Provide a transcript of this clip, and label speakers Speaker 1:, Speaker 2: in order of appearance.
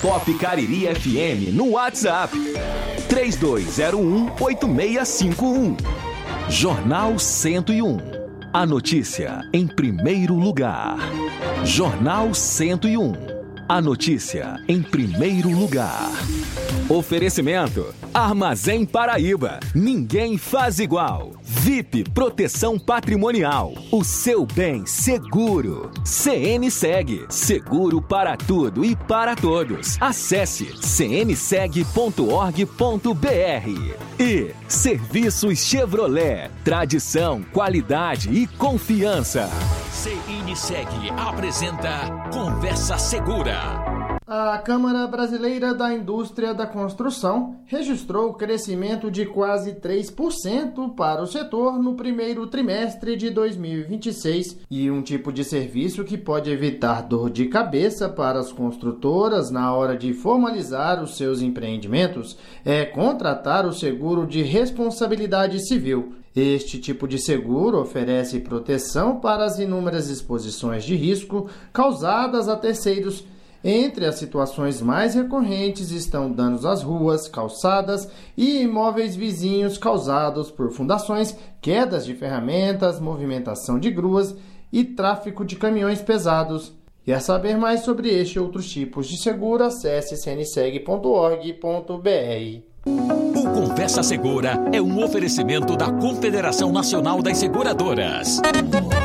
Speaker 1: Top Cariri FM no WhatsApp 3201-8651. Jornal 101. A notícia em primeiro lugar. Jornal 101. A notícia em primeiro lugar. Oferecimento: Armazém Paraíba. Ninguém faz igual. VIP Proteção Patrimonial. O seu bem seguro. CNSeg. Seguro para tudo e para todos. Acesse cnseg.org.br. E Serviços Chevrolet. Tradição, qualidade e confiança.
Speaker 2: CNSeg apresenta Conversa Segura.
Speaker 3: A Câmara Brasileira da Indústria da Construção registrou crescimento de quase 3% para o setor no primeiro trimestre de 2026 e um tipo de serviço que pode evitar dor de cabeça para as construtoras na hora de formalizar os seus empreendimentos é contratar o seguro de responsabilidade civil. Este tipo de seguro oferece proteção para as inúmeras exposições de risco causadas a terceiros. Entre as situações mais recorrentes estão danos às ruas, calçadas e imóveis vizinhos causados por fundações, quedas de ferramentas, movimentação de gruas e tráfego de caminhões pesados. Quer saber mais sobre este e outros tipos de seguro? Acesse cnseg.org.br.
Speaker 2: O Conversa Segura é um oferecimento da Confederação Nacional das Seguradoras.